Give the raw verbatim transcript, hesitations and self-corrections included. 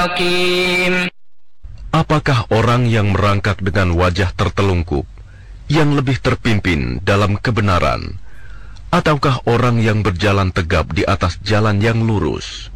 Apakah orang yang merangkak dengan wajah tertelungkup yang lebih terpimpin dalam kebenaran, ataukah orang yang berjalan tegap di atas jalan yang lurus?